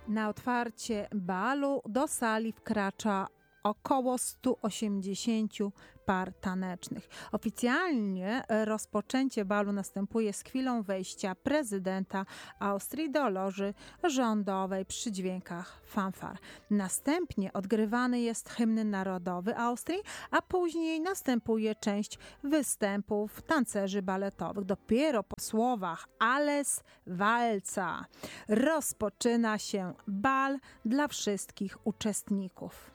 Na otwarcie balu do sali wkracza około 180 par tanecznych. Oficjalnie rozpoczęcie balu następuje z chwilą wejścia prezydenta Austrii do loży rządowej przy dźwiękach fanfar. Następnie odgrywany jest hymn narodowy Austrii, a później następuje część występów tancerzy baletowych. Dopiero po słowach Alles Walca rozpoczyna się bal dla wszystkich uczestników.